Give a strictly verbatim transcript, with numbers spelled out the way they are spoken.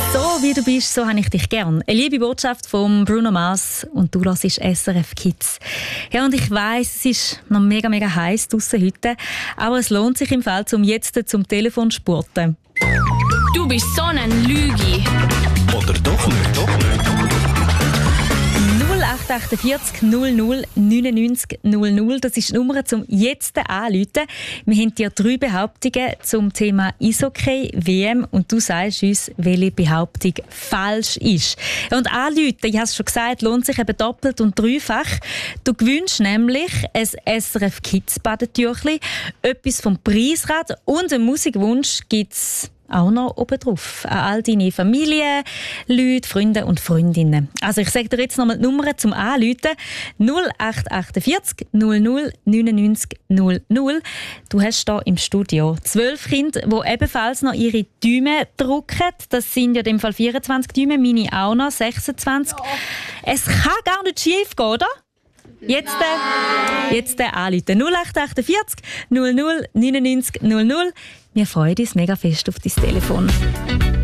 So wie du bist, so habe ich dich gern. Eine liebe Botschaft von Bruno Mars und du hörst S R F Kids. Ja, und ich weiss, es ist noch mega, mega heiß draussen heute, aber es lohnt sich im Fall, um jetzt zum Telefon zu spurten. Du bist so ein Lügi. Oder doch nicht? Doch nicht. null acht acht vier null null neun neun null null, das ist die Nummer zum jetzt anrufen. Wir haben dir drei Behauptungen zum Thema Eishockey W M und du sagst uns, welche Behauptung falsch ist. Und anrufen, ich habe es schon gesagt, lohnt sich eben doppelt und dreifach. Du gewünscht nämlich ein S R F Kids Badetüchli, etwas vom Preisrad und einen Musikwunsch gibt's auch noch oben drauf. An all deine Familie, Leute, Freunde und Freundinnen. Also ich sage dir jetzt nochmal die Nummern zum Anrufen. null acht acht vier null null neun neun null null. Du hast hier im Studio zwölf Kinder, die ebenfalls noch ihre Däume drücken. Das sind ja in dem Fall vierundzwanzig Däume, meine auch noch sechsundzwanzig. Ja. Es kann gar nicht schief gehen, oder? Jetzt, äh, jetzt äh, anrufen. null acht acht vier null null neun neun null null. Wir freuen uns mega fest auf dein Telefon.